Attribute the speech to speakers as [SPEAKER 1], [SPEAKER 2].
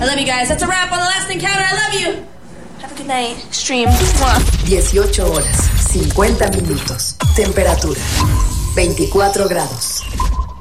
[SPEAKER 1] I love you guys. That's a wrap on The Last Encounter. I love you. Have a good night. Stream.
[SPEAKER 2] 18 horas, 50 minutos. Temperatura, 24 grados.